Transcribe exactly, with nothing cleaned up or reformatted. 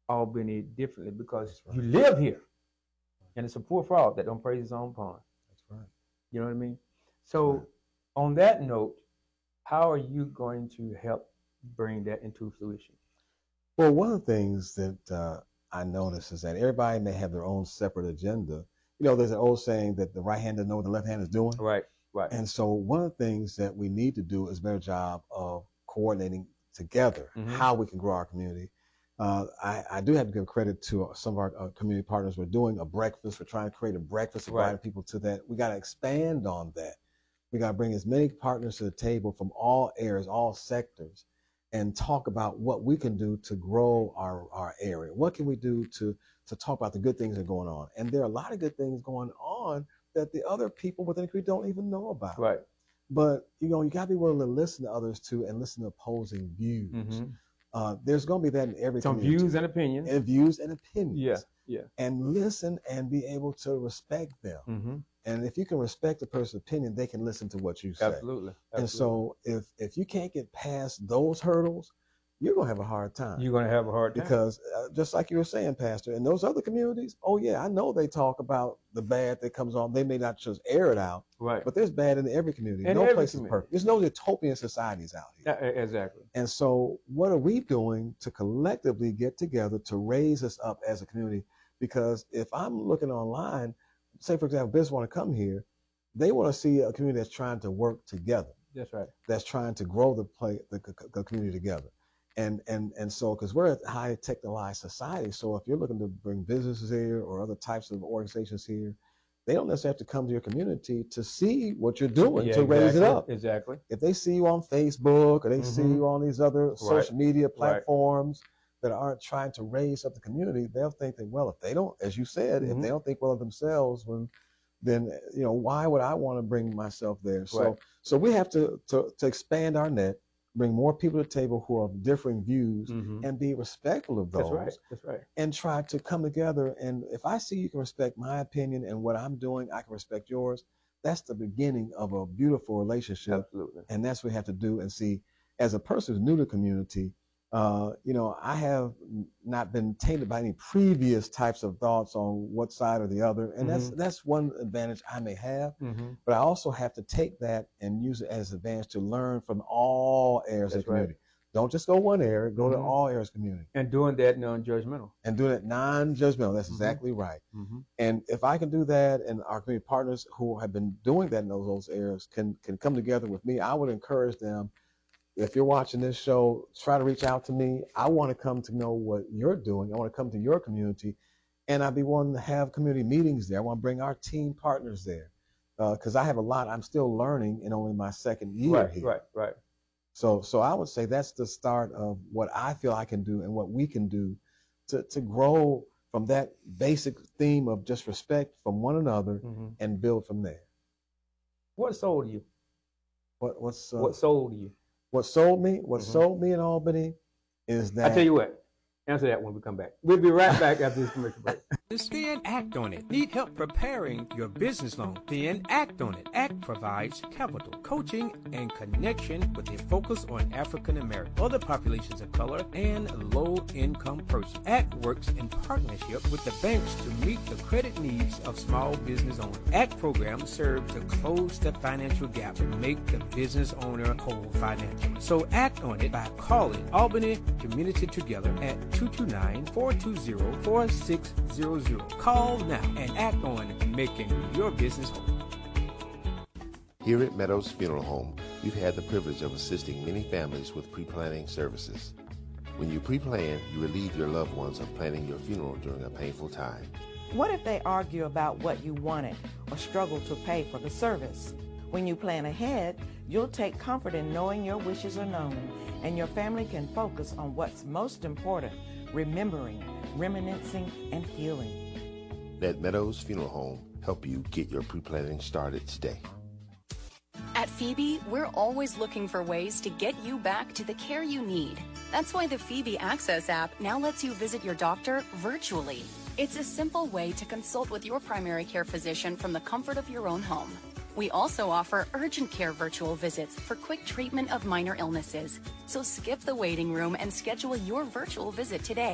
Albany differently because That's you right. live here. And it's a poor frog that don't praise his own pond. That's right. You know what I mean? So Right. on that note, how are you going to help bring that into fruition? Well, one of the things that uh, I notice is that everybody may have their own separate agenda. You know, there's an old saying that the right hand doesn't know what the left hand is doing. Right, right. And so one of the things that we need to do is a better job of coordinating together Mhm. how we can grow our community. Uh, I, I do have to give credit to some of our uh, community partners. We're doing a breakfast. We're trying to create a breakfast, inviting Right. people to that. We got to expand on that. We got to bring as many partners to the table from all areas, all sectors, and talk about what we can do to grow our, our area. What can we do to, to talk about the good things that are going on? And there are a lot of good things going on that the other people within the community don't even know about. Right. But, you know, you got to be willing to listen to others too and listen to opposing views. Mhm. Uh, there's going to be that in every Some community. views and opinions. And views and opinions. Yeah, yeah. And listen and be able to respect them. Mm-hmm. And if you can respect a person's opinion, they can listen to what you say. Absolutely. Absolutely. And so if if you can't get past those hurdles, you're going to have a hard time. You're going to have a hard time. Because uh, just like you were saying, Pastor, in those other communities, oh yeah, I know they talk about the bad that comes on. They may not just air it out, right. but there's bad in every community. In no every place community. is perfect. There's no utopian societies out here. Yeah, exactly. And so what are we doing to collectively get together to raise us up as a community? Because if I'm looking online, say for example, business want to come here, they want to see a community that's trying to work together. That's right. That's trying to grow the play the, the community together. And and and so, because we're a high technologized society, so if you're looking to bring businesses here or other types of organizations here, they don't necessarily have to come to your community to see what you're doing yeah, to exactly, raise it up. Exactly. If they see you on Facebook or they Mhm. see you on these other Right. social media Right. platforms that aren't trying to raise up the community, they'll think that, well, if they don't, as you said, if Mhm. they don't think well of themselves, when then you know why would I want to bring myself there? So Right. so we have to, to to expand our net, bring more people to the table who are of differing views, Mhm. and be respectful of those. That's right. That's right. And try to come together. And if I see you can respect my opinion and what I'm doing, I can respect yours. That's the beginning of a beautiful relationship. Absolutely. And that's what we have to do. And see, as a person who's new to the community, uh, you know, I have not been tainted by any previous types of thoughts on what side or the other. And that's Mhm. that's one advantage I may have. Mm-hmm. But I also have to take that and use it as an advantage to learn from all areas of That's the right. community. Don't just go one area, go to Mhm. all areas of the community. And doing that non-judgmental. And doing it non-judgmental. That's Mhm. exactly right. Mm-hmm. And if I can do that, and our community partners who have been doing that in those, those areas can can come together with me, I would encourage them. If you're watching this show, try to reach out to me. I want to come to know what you're doing. I want to come to your community, and I'd be wanting to have community meetings there. I want to bring our team partners there because uh, I have a lot. I'm still learning in only my second year Right. here. Right. Right. So, so I would say that's the start of what I feel I can do and what we can do to to grow from that basic theme of just respect from one another Mm-hmm. and build from there. What sold you? What what's uh, What sold you? what sold me? What Mhm. sold me in Albany is that I tell you what. Answer that when we come back. We'll be right back after this commercial break. Then act on it. Need help preparing your business loan? Then act on it. ACT provides capital, coaching, and connection with a focus on African American, other populations of color, and low-income persons. ACT works in partnership with the banks to meet the credit needs of small business owners. ACT programs serve to close the financial gap to make the business owner whole financially. So act on it by calling Albany Community Together at two two nine, four two zero, four six zero zero. Call now and act on making your business whole. Here at Meadows Funeral Home, we've had the privilege of assisting many families with pre-planning services. When you pre-plan, you relieve your loved ones of planning your funeral during a painful time. What if they argue about what you wanted or struggle to pay for the service? When you plan ahead, you'll take comfort in knowing your wishes are known, and your family can focus on what's most important, remembering, reminiscing, and healing. Let Meadows Funeral Home help you get your pre-planning started today. At Phoebe, we're always looking for ways to get you back to the care you need. That's why the Phoebe Access app now lets you visit your doctor virtually. It's a simple way to consult with your primary care physician from the comfort of your own home. We also offer urgent care virtual visits for quick treatment of minor illnesses. So skip the waiting room and schedule your virtual visit today.